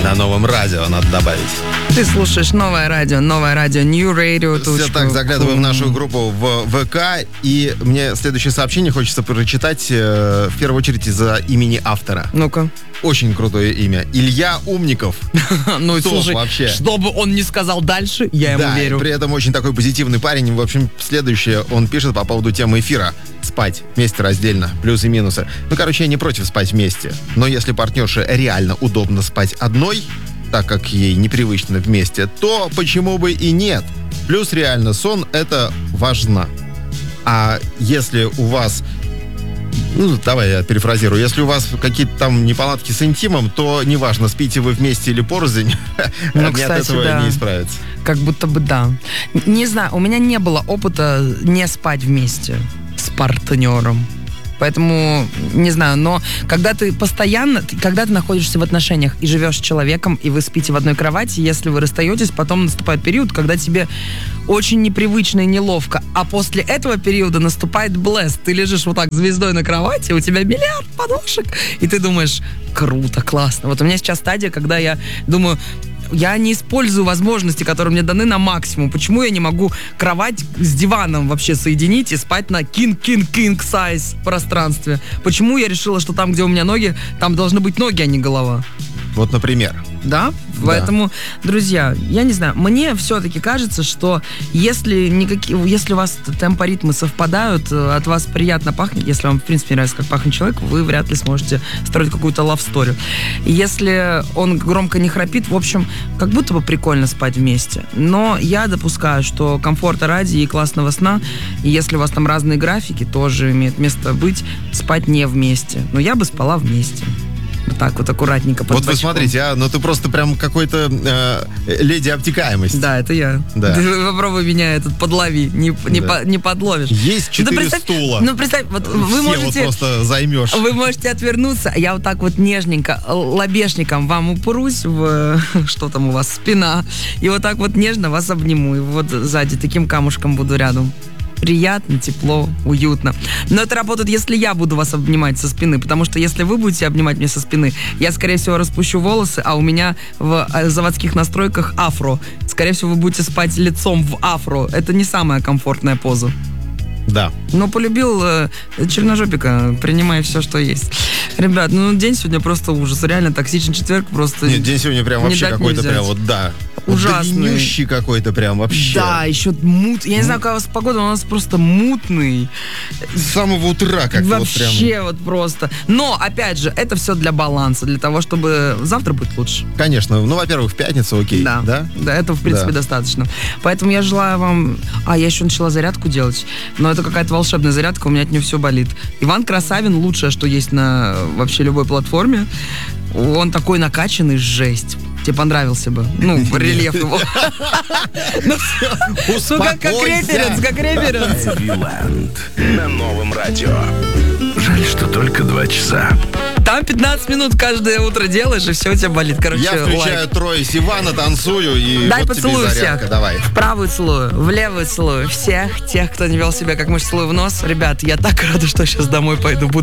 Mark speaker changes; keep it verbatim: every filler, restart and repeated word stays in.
Speaker 1: На новом радио надо добавить.
Speaker 2: Ты слушаешь новое радио, новое радио, New Radio.
Speaker 1: Все так, заглядываем в нашу группу в ВК, и мне следующее сообщение хочется прочитать э, в первую очередь из-за имени автора.
Speaker 2: Ну-ка.
Speaker 1: Очень крутое имя. Илья Умников.
Speaker 2: Ну, слушай,
Speaker 1: вообще?
Speaker 2: Что бы он ни сказал дальше, я ему
Speaker 1: да,
Speaker 2: верю.
Speaker 1: При этом очень такой позитивный парень. В общем, следующее он пишет по поводу темы эфира. Спать вместе раздельно. Плюсы и минусы. Ну, короче, я не против спать вместе. Но если партнерше реально удобно спать одной, так как ей непривычно вместе, то почему бы и нет? Плюс реально сон — это важно. А если у вас... Ну, давай я перефразирую. Если у вас какие-то там неполадки с интимом, то неважно, спите вы вместе или порознь,
Speaker 2: ну,
Speaker 1: ни
Speaker 2: кстати,
Speaker 1: от этого
Speaker 2: да.
Speaker 1: не исправится.
Speaker 2: Как будто бы да. Не знаю, у меня не было опыта не спать вместе с партнером. Поэтому, не знаю, но когда ты постоянно, когда ты находишься в отношениях и живешь с человеком, и вы спите в одной кровати, если вы расстаетесь, потом наступает период, когда тебе очень непривычно и неловко, а после этого периода наступает блесс. Ты лежишь вот так звездой на кровати, у тебя миллиард подушек, и ты думаешь, круто, классно. Вот у меня сейчас стадия, когда я думаю... Я не использую возможности, которые мне даны на максимум. Почему я не могу кровать с диваном вообще соединить и спать на king-king-king size пространстве? Почему я решила, что там, где у меня ноги, там должны быть ноги, а не голова?
Speaker 1: Вот, например.
Speaker 2: Да? Да. Поэтому, друзья, я не знаю, мне все-таки кажется, что если никакие, если у вас темпоритмы совпадают, от вас приятно пахнет, если вам, в принципе, нравится, как пахнет человек, вы вряд ли сможете строить какую-то лав-стори. Если он громко не храпит, в общем, как будто бы прикольно спать вместе. Но я допускаю, что комфорта ради и классного сна, и если у вас там разные графики, тоже имеет место быть, спать не вместе. Но я бы спала вместе. Вот так вот аккуратненько под
Speaker 1: Вот
Speaker 2: бочком.
Speaker 1: вы смотрите, а, ну ты просто прям какой-то э, леди обтекаемость.
Speaker 2: Да, это я.
Speaker 1: Да.
Speaker 2: Ты попробуй меня этот подлови, не, не,
Speaker 1: да.
Speaker 2: по, не подловишь.
Speaker 1: Есть четыре
Speaker 2: ну,
Speaker 1: стула.
Speaker 2: Ну, представь, вот вы
Speaker 1: Все
Speaker 2: можете...
Speaker 1: вот просто займешь.
Speaker 2: Вы можете отвернуться, а я вот так вот нежненько, лобешником вам упрусь в... Что там у вас? Спина. И вот так вот нежно вас обниму. И вот сзади таким камушком буду рядом. Приятно, тепло, уютно. Но это работает, если я буду вас обнимать со спины, потому что если вы будете обнимать меня со спины, я, скорее всего, распущу волосы, а у меня в заводских настройках афро. Скорее всего, вы будете спать лицом в афро. Это не самая комфортная поза.
Speaker 1: Да.
Speaker 2: Но полюбил э, черножопика, принимай все, что есть. Ребят, ну день сегодня просто ужас. Реально токсичный четверг просто...
Speaker 1: Нет, день сегодня прям вообще какой-то прям вот, да.
Speaker 2: Ужасный.
Speaker 1: Вот длиннющий какой-то прям вообще.
Speaker 2: Да, еще мут. Я не знаю, какая у вас погода, у нас просто мутный.
Speaker 1: С самого утра как-то
Speaker 2: вообще
Speaker 1: вот прям.
Speaker 2: вот просто. Но, опять же, это все для баланса, для того, чтобы завтра будет лучше.
Speaker 1: Конечно. Ну, во-первых, в пятницу окей.
Speaker 2: Да.
Speaker 1: Да,
Speaker 2: да это, в принципе, да. достаточно. Поэтому я желаю вам... А, я еще начала зарядку делать. Но это какая-то волшебная зарядка, у меня от нее все болит. Иван Красавин лучшее, что есть на вообще любой платформе. Он такой накачанный, жесть. Тебе понравился бы. Ну, рельеф его. Ну, как референс, как референс.
Speaker 3: На новом радио. Жаль, что только два часа.
Speaker 2: Там пятнадцать минут каждое утро делаешь, и все у тебя болит. Короче,
Speaker 1: я включаю
Speaker 2: лайк.
Speaker 1: Трое Сивана, танцую, и
Speaker 2: Дай
Speaker 1: вот
Speaker 2: поцелую
Speaker 1: тебе зарядка.
Speaker 2: всех.
Speaker 1: Давай.
Speaker 2: В правую целую, в левую целую. Всех тех, кто не вел себя как мышь, целую в нос. Ребят, я так рада, что сейчас домой пойду. Буду